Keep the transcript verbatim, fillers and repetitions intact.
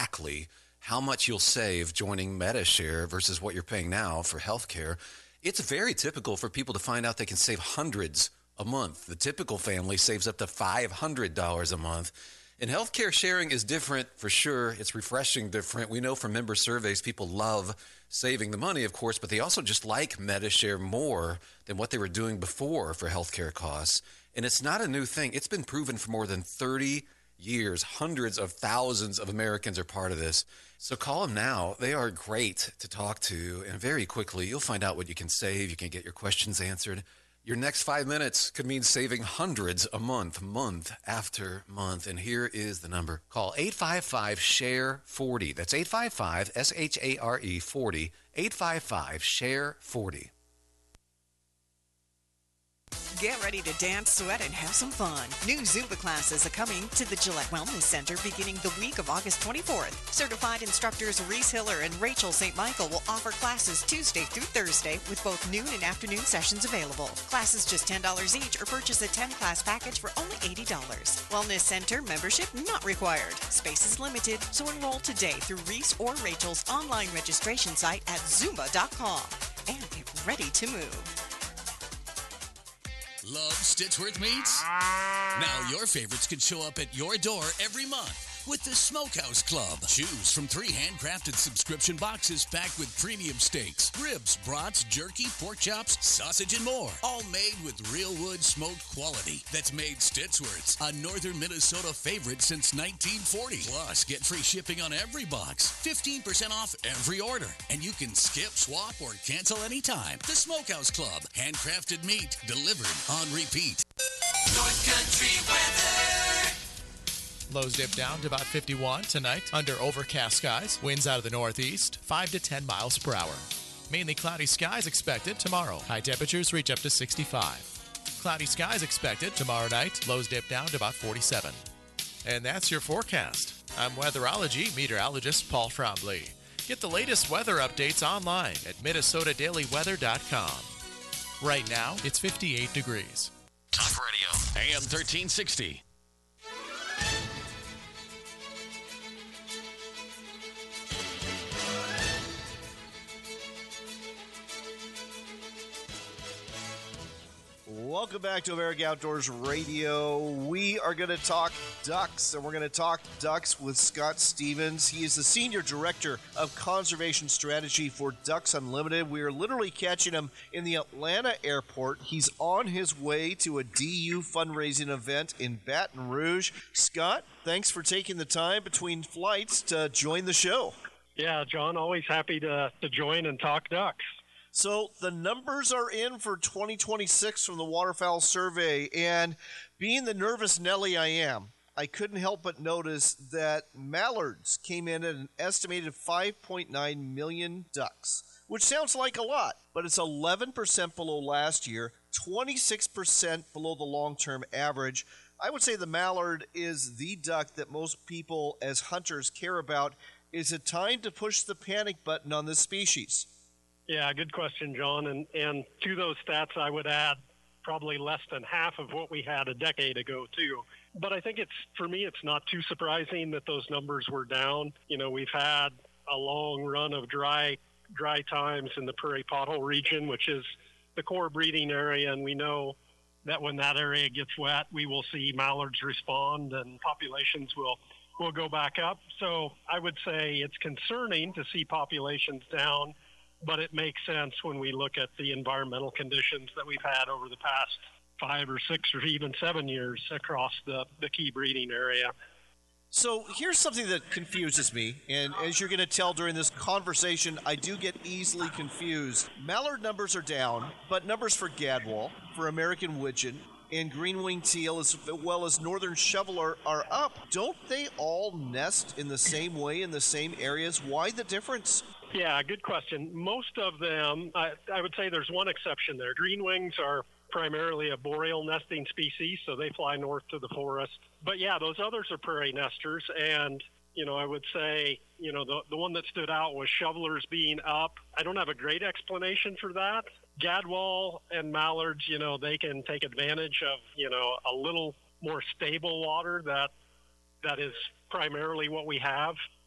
exactly how much you'll save joining Medi-Share versus what you're paying now for healthcare. It's very typical for people to find out they can save hundreds a month. The typical family saves up to five hundred dollars a month. And healthcare sharing is different for sure. It's refreshing different. We know from member surveys, people love saving the money, of course, but they also just like Medi-Share more than what they were doing before for healthcare costs. And it's not a new thing. It's been proven for more than thirty years. Hundreds of thousands of Americans are part of this. So call them now. They are great to talk to. And very quickly, you'll find out what you can save. You can get your questions answered. Your next five minutes could mean saving hundreds a month, month after month. And here is the number. Call eight five five, S H A R E, forty. That's eight five five, S H A R E, forty. eight five five, S H A R E, forty. Get ready to dance, sweat, and have some fun. New Zumba classes are coming to the Gillette Wellness Center beginning the week of August twenty-fourth. Certified instructors Reese Hiller and Rachel Saint Michael will offer classes Tuesday through Thursday with both noon and afternoon sessions available. Classes just ten dollars each or purchase a ten-class package for only eighty dollars. Wellness Center membership not required. Space is limited, so enroll today through Reese or Rachel's online registration site at zumba dot com and get ready to move. Love Stitchworth Meats? Now your favorites can show up at your door every month with the Smokehouse Club. Choose from three handcrafted subscription boxes packed with premium steaks, ribs, brats, jerky, pork chops, sausage, and more. All made with real wood smoked quality that's made Stitchworth's a northern Minnesota favorite since nineteen forty. Plus, get free shipping on every box, fifteen percent off every order, and you can skip, swap, or cancel anytime. The Smokehouse Club. Handcrafted meat delivered on repeat. North Country weather. Lows dip down to about fifty-one tonight under overcast skies. Winds out of the northeast, five to ten miles per hour. Mainly cloudy skies expected tomorrow. High temperatures reach up to sixty-five. Cloudy skies expected tomorrow night. Lows dip down to about forty-seven. And that's your forecast. I'm weatherology meteorologist Paul Trombley. Get the latest weather updates online at Minnesota Daily Weather dot com. Right now, it's fifty-eight degrees. Talk Radio, A M thirteen sixty. Welcome back to American Outdoors Radio. We are going to talk ducks, and we're going to talk ducks with Scott Stevens. He is the Senior Director of Conservation Strategy for Ducks Unlimited. We are literally catching him in the Atlanta airport. He's on his way to a D U fundraising event in Baton Rouge. Scott, thanks for taking the time between flights to join the show. Yeah, John, always happy to, to join and talk ducks. So the numbers are in for twenty twenty-six from the Waterfowl Survey, and being the nervous Nelly I am, I couldn't help but notice that mallards came in at an estimated five point nine million ducks, which sounds like a lot, but it's eleven percent below last year, twenty-six percent below the long-term average. I would say the mallard is the duck that most people as hunters care about. Is it time to push the panic button on this species? Yeah, good question, John. And, and to those stats, I would add probably less than half of what we had a decade ago, too. But I think it's, for me, it's not too surprising that those numbers were down. You know, we've had a long run of dry, dry times in the prairie pothole region, which is the core breeding area. And we know that when that area gets wet, we will see mallards respond and populations will, will go back up. So I would say it's concerning to see populations down, but it makes sense when we look at the environmental conditions that we've had over the past five or six or even seven years across the, the key breeding area. So here's something that confuses me, and as you're going to tell during this conversation, I do get easily confused. Mallard numbers are down, but numbers for gadwall, for American widgeon, and green-winged teal, as well as northern shoveler, are up. Don't they all nest in the same way in the same areas? Why the difference? Yeah, good question. Most of them, I, I would say there's one exception there. Green wings are primarily a boreal nesting species, so they fly north to the forest. But yeah, those others are prairie nesters, and you know, I would say, you know, the the one that stood out was shovelers being up. I don't have a great explanation for that. Gadwall and mallards, you know, they can take advantage of, you know, a little more stable water that that is primarily what we have